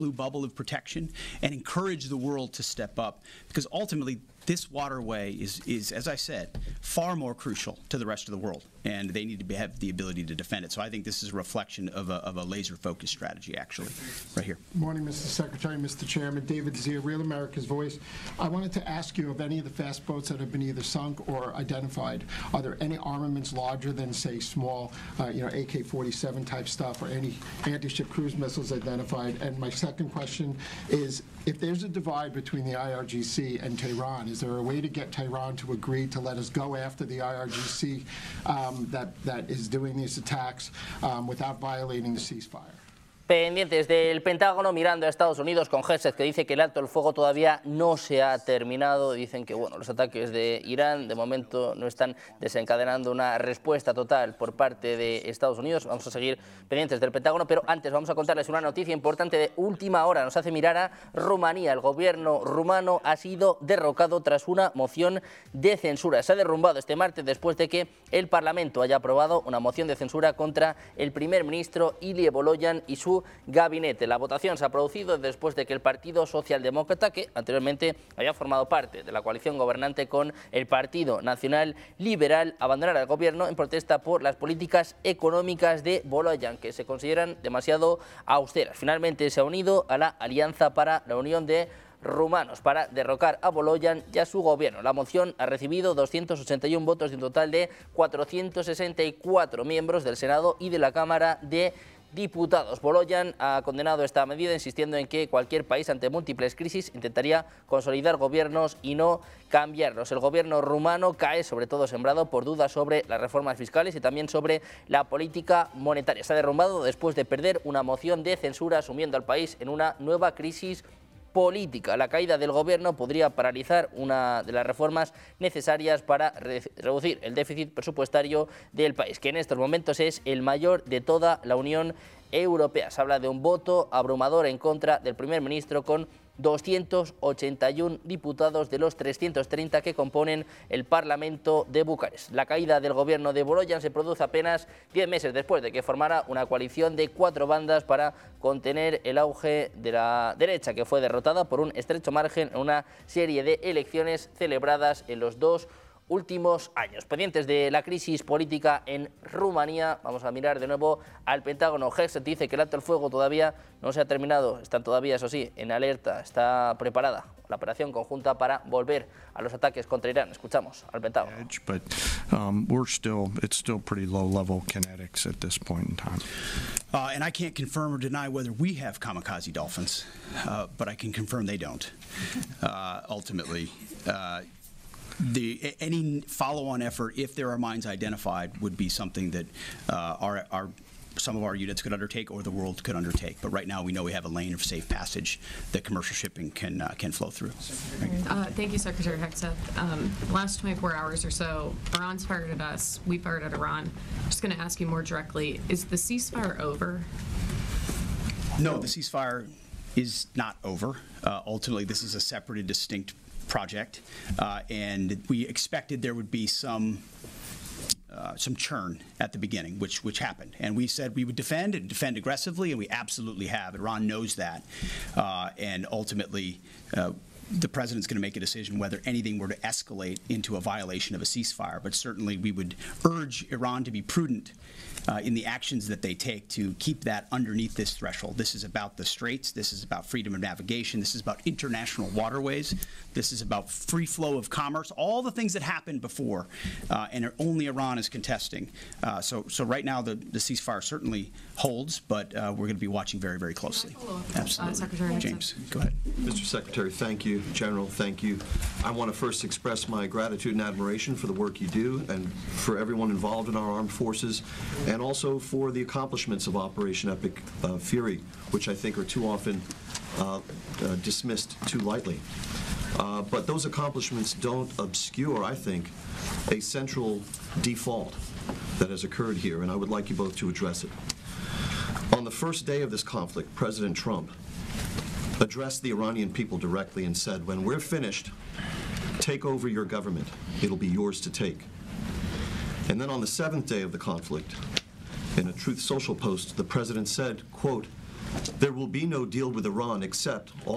blue bubble of protection and encourage the world to step up, because ultimately this waterway is, as I said, far more crucial to the rest of the world, and they need to have the ability to defend it. So I think this is a reflection of a laser-focused strategy, actually, right here. Good morning, Mr. Secretary, Mr. Chairman. David Zia, Real America's Voice. I wanted to ask you, of any of the fast boats that have been either sunk or identified, are there any armaments larger than, say, small, AK-47 type stuff, or any anti-ship cruise missiles identified? And my second question is, if there's a divide between the IRGC and Tehran, is there a way to get Tehran to agree to let us go after the IRGC that is doing these attacks without violating the ceasefire? Pendientes del Pentágono mirando a Estados Unidos con Hegseth, que dice que el alto el fuego todavía no se ha terminado. Dicen que los ataques de Irán de momento no están desencadenando una respuesta total por parte de Estados Unidos. Vamos a seguir pendientes del Pentágono, pero antes vamos a contarles una noticia importante de última hora. Nos hace mirar a Rumanía. El gobierno rumano ha sido derrocado tras una moción de censura. Se ha derrumbado este martes después de que el Parlamento haya aprobado una moción de censura contra el primer ministro Ilie Volojan y su gabinete. La votación se ha producido después de que el Partido Socialdemócrata, que anteriormente había formado parte de la coalición gobernante con el Partido Nacional Liberal, abandonara el gobierno en protesta por las políticas económicas de Volojan, que se consideran demasiado austeras. Finalmente se ha unido a la Alianza para la Unión de Rumanos para derrocar a Volojan y a su gobierno. La moción ha recibido 281 votos de un total de 464 miembros del Senado y de la Cámara de Diputados. Volojan ha condenado esta medida, insistiendo en que cualquier país ante múltiples crisis intentaría consolidar gobiernos y no cambiarlos. El gobierno rumano cae sobre todo sembrado por dudas sobre las reformas fiscales y también sobre la política monetaria. Se ha derrumbado después de perder una moción de censura, sumiendo al país en una nueva crisis política. La caída del gobierno podría paralizar una de las reformas necesarias para reducir el déficit presupuestario del país, que en estos momentos es el mayor de toda la Unión Europea. Se habla de un voto abrumador en contra del primer ministro, con 281 diputados de los 330 que componen el Parlamento de Bucarest. La caída del gobierno de Volojan se produce apenas 10 meses después de que formara una coalición de 4 bandas para contener el auge de la derecha, que fue derrotada por un estrecho margen en una serie de elecciones celebradas en los 2 últimos años. Pendientes de la crisis política en Rumanía, vamos a mirar de nuevo al Pentágono. Hegseth dice que el alto el fuego todavía no se ha terminado. Están todavía, eso sí, en alerta. Está preparada la operación conjunta para volver a los ataques contra Irán. Escuchamos al Pentágono. But it's still pretty low level kinetics at this point in time. And I can't confirm or deny whether we have kamikaze dolphins, but I can confirm they don't. Ultimately. Any follow-on effort, if there are mines identified, would be something that some of our units could undertake or the world could undertake. But right now we know we have a lane of safe passage that commercial shipping can flow through. Thank you, Secretary Hegseth. Last 24 hours or so, Iran's fired at us, we fired at Iran. I'm just going to ask you more directly, is the ceasefire over? No, the ceasefire is not over. Ultimately, this is a separate and distinct project, and we expected there would be some churn at the beginning, which happened. And we said we would defend and defend aggressively, and we absolutely have. Iran knows that, and ultimately the president's going to make a decision whether anything were to escalate into a violation of a ceasefire. But certainly we would urge Iran to be prudent in the actions that they take to keep that underneath this threshold. This is about the straits. This is about freedom of navigation. This is about international waterways. This is about free flow of commerce, all the things that happened before, and only Iran is contesting. So right now the ceasefire certainly holds, but we're going to be watching very, very closely. Absolutely. Secretary James, go ahead. Mr. Secretary, thank you. General, thank you. I want to first express my gratitude and admiration for the work you do and for everyone involved in our armed forces, and also for the accomplishments of Operation Epic Fury, which I think are too often dismissed too lightly. But those accomplishments don't obscure, I think, a central default that has occurred here, and I would like you both to address it. On the first day of this conflict, President Trump addressed the Iranian people directly and said, when we're finished, take over your government. It'll be yours to take. And then on the 7th day of the conflict, in a Truth Social post, the president said, quote, There will be no deal with Iran except all